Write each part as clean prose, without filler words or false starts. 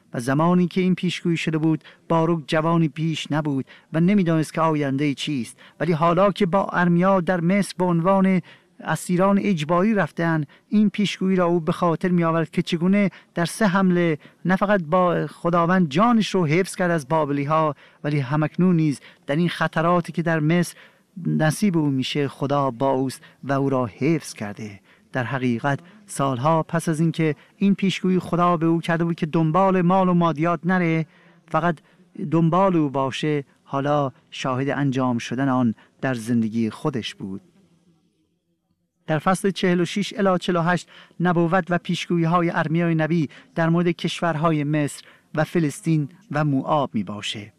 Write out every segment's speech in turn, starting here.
و زمانی که این پیشگویی شده بود باروک جوانی پیش نبود و نمیدانست که آینده چیست، ولی حالا که با ارمیا در مصر به عنوان اسیران اجباری رفتند، این پیشگویی را او به خاطر می آورد که چگونه در 3 حمله نه فقط با خداوند جانش رو حفظ کرد از بابلی ها، ولی همکنون نیز در این خطراتی که در مصر نصیب او میشه خدا با اوست و او را حفظ کرده. در حقیقت سالها پس از اینکه این پیشگویی خدا به او کرده بود که دنبال مال و مادیات نره، فقط دنبال او باشه، حالا شاهد انجام شدن آن در زندگی خودش بود. در فصل 46 الی 48 نبوت و پیشگویی های ارمیا نبی در مورد کشورهای مصر و فلسطین و موآب می باشه.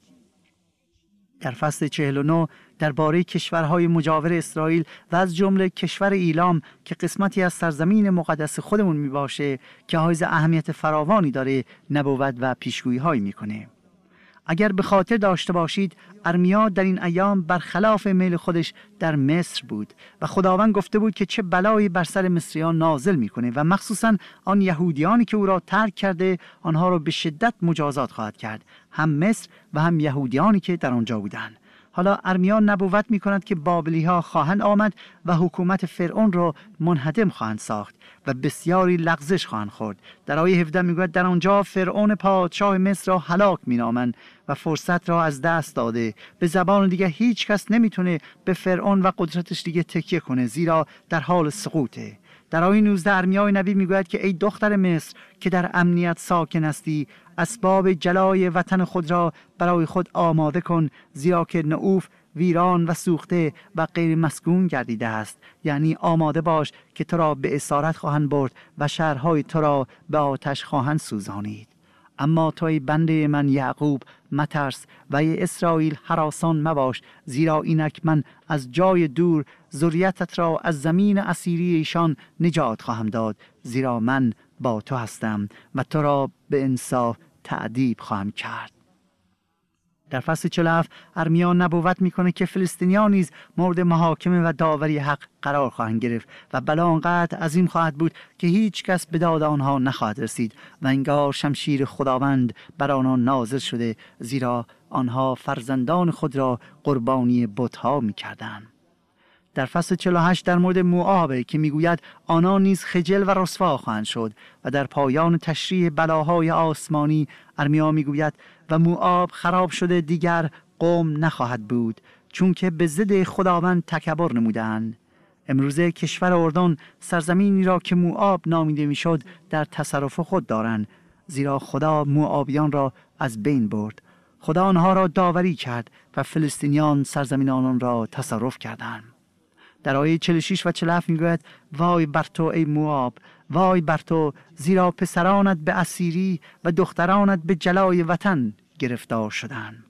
در فصل 49 درباره کشورهای مجاور اسرائیل و از جمله کشور ایلام که قسمتی از سرزمین مقدس خودمون می باشه که حائز اهمیت فراوانی داره نبوت و پیشگویی هایی می کنه. اگر به خاطر داشته باشید ارمیا در این ایام برخلاف میل خودش در مصر بود و خداوند گفته بود که چه بلایی بر سر مصریان نازل میکنه و مخصوصا آن یهودیانی که او را ترک کرده آنها را به شدت مجازات خواهد کرد، هم مصر و هم یهودیانی که در آنجا بودند. حالا ارمیا نبوت می کند که بابلی ها خواهند آمد و حکومت فرعون را منهدم خواهند ساخت و بسیاری لغزش خواهند خورد. در آیه 17 می گوید در آنجا فرعون پادشاه مصر را هلاک می نامند و فرصت را از دست داده. به زبان دیگه هیچ کس نمیتونه به فرعون و قدرتش دیگه تکیه کنه، زیرا در حال سقوطه. در آیه 19 ارمیا نبی میگوید که ای دختر مصر که در امنیت ساکن هستی، اسباب جلای وطن خود را برای خود آماده کن، زیرا که نعوف ویران و سوخته و غیر مسکون گردیده است. یعنی آماده باش که تو را به اسارت خواهند برد و شهرهای تو را به آتش خواهند سوزانید. اما تو ای بنده من یعقوب مترس و ای اسرائیل هراسان مباش، زیرا اینک من از جای دور ذریتت را از زمین اسیری ایشان نجات خواهم داد، زیرا من با تو هستم و تو را به انصاف تعذیب خواهم کرد. در فصل 47 ارمیا نبوت میکنه که فلسطینیان نیز مورد محاکمه و داوری حق قرار خواهند گرفت و بلا آنقدر عظیم خواهد بود که هیچ کس به داد آنها نخواهد رسید و انگار شمشیر خداوند بر آنها نازل شده، زیرا آنها فرزندان خود را قربانی بت‌ها میکردند. در فصل 48 در مورد موآب که میگوید آنها نیز خجل و رسوا خواهند شد و در پایان تشریح بلاهای آسمانی ارمیا میگوید و موآب خراب شده دیگر قوم نخواهد بود، چون که به ضد خداوند تکبر نمودند. امروزه کشور اردن سرزمینی را که موآب نامیده میشد در تصرف خود دارند، زیرا خدا موآبیان را از بین برد. خدا آنها را داوری کرد و فلسطینیان سرزمین آنان را تصرف کردند. در آیه 46 و 47 میگوید وای بر تو ای موآب، وای بر تو، زیرا پسرانت به اسیری و دخترانت به جلای وطن گرفتار شدند.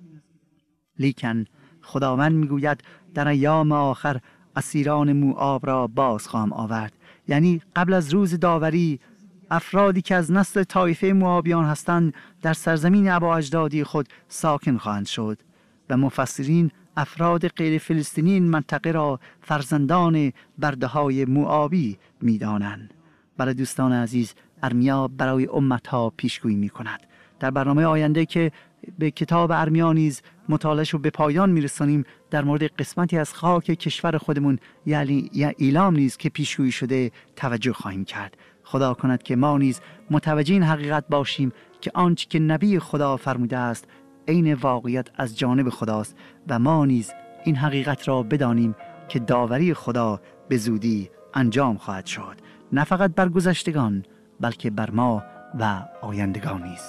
لیکن خداوند میگوید در ایام آخر اسیران موآب را باز خواهم آورد. یعنی قبل از روز داوری افرادی که از نسل طایفه موآبیان هستند در سرزمین ابااجدادی خود ساکن خواهند شد و مفسرین افراد غیر فلسطینی این منطقه را فرزندان برده‌های موآبی می‌دانند. برای دوستان عزیز، ارمیا برای امت‌ها پیشگویی می‌کند. در برنامه آینده که به کتاب ارمیا نیز مطالعه‌اش رو به پایان می‌رسانیم، در مورد قسمتی از خاک کشور خودمون یعنی ایلام نیز که پیشگویی شده توجه خواهیم کرد. خدا کند که ما نیز متوجه این حقیقت باشیم که آنچه که نبی خدا فرموده است عین واقعیت از جانب خداست و ما نیز این حقیقت را بدانیم که داوری خدا به زودی انجام خواهد شد، نه فقط بر گذشتگان بلکه بر ما و آیندگان نیز.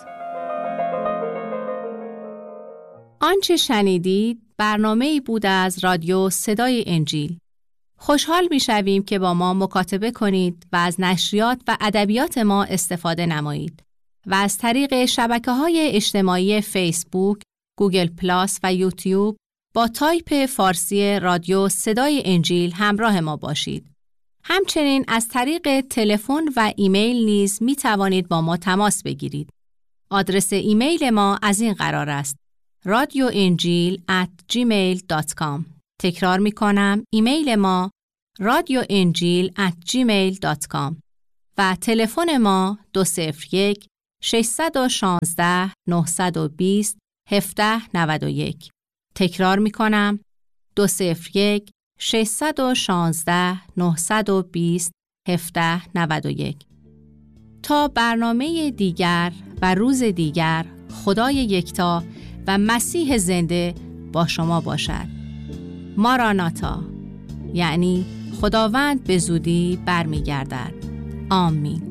آنچه شنیدید برنامه‌ای بود از رادیو صدای انجیل. خوشحال می‌شویم که با ما مکاتبه کنید و از نشریات و ادبیات ما استفاده نمایید و از طریق شبکه‌های اجتماعی فیسبوک، گوگل پلاس و یوتیوب با تایپ فارسی رادیو صدای انجیل همراه ما باشید. همچنین از طریق تلفن و ایمیل نیز می توانید با ما تماس بگیرید. آدرس ایمیل ما از این قرار است: radioinjil@gmail.com. تکرار می کنم، ایمیل ما radioinjil@gmail.com و تلفن ما 201 616 920 1791. تکرار می کنم 201 616 920 1791. تا برنامه دیگر و روز دیگر، خدای یکتا و مسیح زنده با شما باشد. ماراناتا، یعنی خداوند به زودی برمیگردد. آمین.